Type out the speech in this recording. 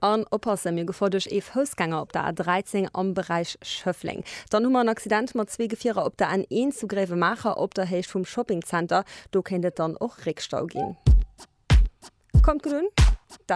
An oppassen mir gefordert Hausgänger op der A13 am Bereich Schöffling. Dann hummer ein Accident mat 2 Gefierer op der N1 zu Gräve Macher op der Hecht vom Shoppingcenter. Du kennt dann auch Rückstau gehen. Kommt gut.